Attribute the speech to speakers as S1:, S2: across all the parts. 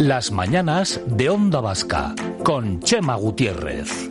S1: Las mañanas de Onda Vasca, con Chema Gutiérrez.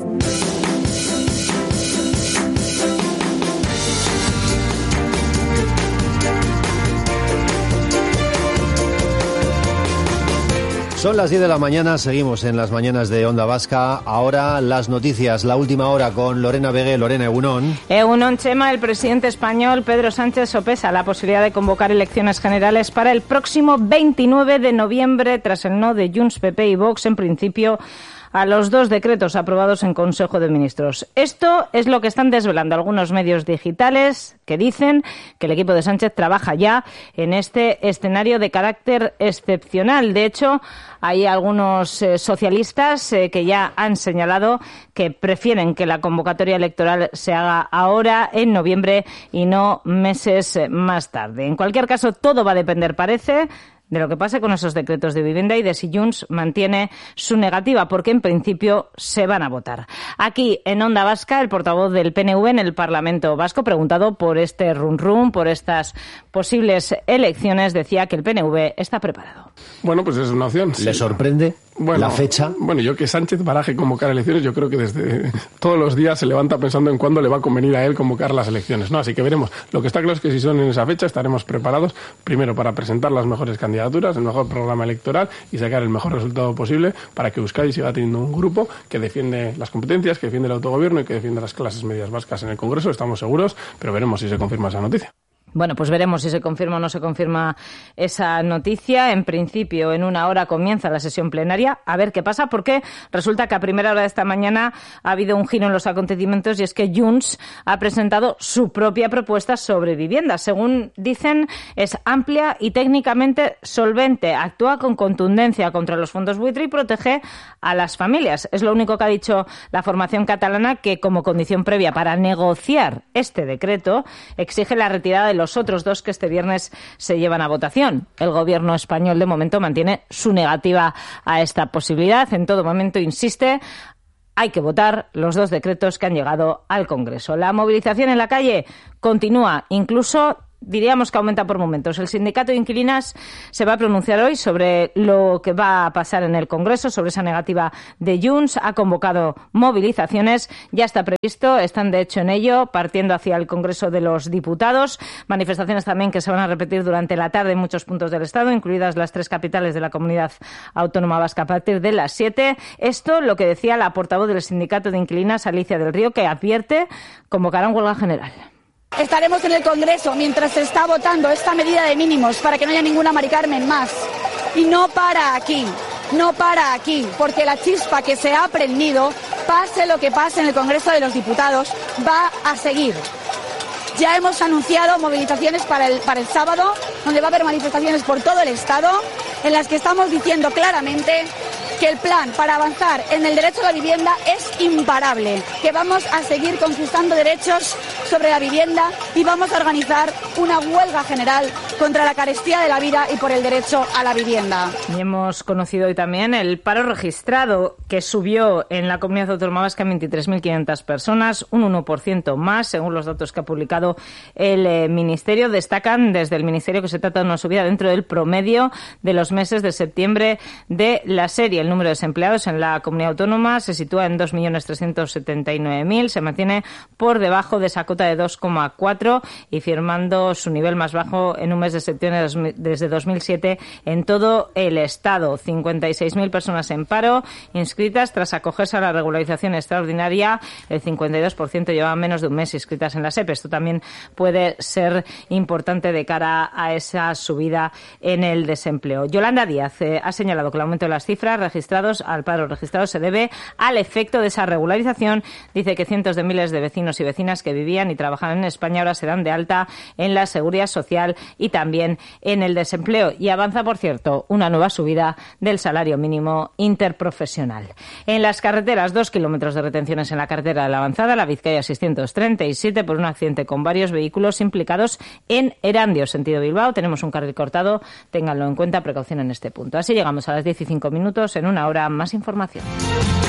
S2: Son las 10 de la mañana, seguimos en las mañanas de Onda Vasca. Ahora las noticias, la última hora con Lorena Vegué. Lorena, egunon.
S3: Egunon, Chema. El presidente español Pedro Sánchez sopesa la posibilidad de convocar elecciones generales para el próximo 29 de noviembre, tras el no de Junts, PP y Vox, en principio, a los dos decretos aprobados en Consejo de Ministros. Esto es lo que están desvelando algunos medios digitales que dicen que el equipo de Sánchez trabaja ya en este escenario de carácter excepcional. De hecho, hay algunos socialistas que ya han señalado que prefieren que la convocatoria electoral se haga ahora, en noviembre, y no meses más tarde. En cualquier caso, todo va a depender, parece, de lo que pase con esos decretos de vivienda y de si Junts mantiene su negativa, porque en principio se van a votar. Aquí, en Onda Vasca, el portavoz del PNV en el Parlamento Vasco, preguntado por este run-run, por estas posibles elecciones, decía que el PNV está preparado.
S4: Bueno, pues es una opción.
S2: ¿Le sorprende la fecha?
S4: Bueno, yo que Sánchez baraje convocar elecciones, yo creo que desde todos los días se levanta pensando en cuándo le va a convenir a él convocar las elecciones, ¿no? Así que veremos. Lo que está claro es que si son en esa fecha estaremos preparados, primero para presentar las mejores candidaturas, el mejor programa electoral y sacar el mejor resultado posible para que Euskadi siga teniendo un grupo que defiende las competencias, que defiende el autogobierno y que defiende las clases medias vascas en el Congreso. Estamos seguros, pero veremos si se confirma esa noticia.
S3: Bueno, pues veremos si se confirma o no se confirma esa noticia. En principio, en una hora comienza la sesión plenaria. A ver qué pasa, porque resulta que a primera hora de esta mañana ha habido un giro en los acontecimientos y es que Junts ha presentado su propia propuesta sobre vivienda. Según dicen, es amplia y técnicamente solvente. Actúa con contundencia contra los fondos buitre y protege a las familias. Es lo único que ha dicho la formación catalana, que como condición previa para negociar este decreto exige la retirada de los otros dos que este viernes se llevan a votación. El gobierno español de momento mantiene su negativa a esta posibilidad. En todo momento insiste, hay que votar los dos decretos que han llegado al Congreso. La movilización en la calle continúa, incluso diríamos que aumenta por momentos. El sindicato de inquilinas se va a pronunciar hoy sobre lo que va a pasar en el Congreso, sobre esa negativa de Junts. Ha convocado movilizaciones, ya está previsto, están de hecho en ello, partiendo hacia el Congreso de los Diputados. Manifestaciones también que se van a repetir durante la tarde en muchos puntos del Estado, incluidas las 3 capitales de la Comunidad Autónoma Vasca, a partir de las 7. Esto lo que decía la portavoz del sindicato de inquilinas, Alicia del Río, que advierte convocarán huelga general.
S5: Estaremos en el Congreso mientras se está votando esta medida de mínimos para que no haya ninguna Mari Carmen más. Y no para aquí, porque la chispa que se ha prendido, pase lo que pase en el Congreso de los Diputados, va a seguir. Ya hemos anunciado movilizaciones para el sábado, donde va a haber manifestaciones por todo el Estado, en las que estamos diciendo claramente que el plan para avanzar en el derecho a la vivienda es imparable, que vamos a seguir conquistando derechos sobre la vivienda y vamos a organizar una huelga general contra la carestía de la vida y por el derecho a la vivienda.
S3: Y hemos conocido hoy también el paro registrado, que subió en la Comunidad Autónoma Vasca en 23.500 personas, un 1% más, según los datos que ha publicado el Ministerio. Destacan desde el Ministerio que se trata de una subida dentro del promedio de los meses de septiembre de la serie. El número de desempleados en la Comunidad Autónoma se sitúa en 2.379.000, se mantiene por debajo de esa cota de 2,4 y firmando su nivel más bajo en un mes de septiembre desde 2007 en todo el Estado. 56.000 personas en paro inscritas tras acogerse a la regularización extraordinaria. El 52% lleva menos de un mes inscritas en la SEP. Esto también puede ser importante de cara a esa subida en el desempleo. Yolanda Díaz ha señalado que el aumento de las cifras al paro registrado se debe al efecto de esa regularización. Dice que cientos de miles de vecinos y vecinas que vivían y trabajaban en España ahora se dan de alta en la Seguridad Social y también en el desempleo. Y avanza, por cierto, una nueva subida del salario mínimo interprofesional. En las carreteras, 2 kilómetros de retenciones en la carretera de la Avanzada, la Vizcaya 637, por un accidente con varios vehículos implicados en Erandio, sentido Bilbao. Tenemos un carril cortado, ténganlo en cuenta, precaución en este punto. Así llegamos a las 15 minutos. En una hora, más información.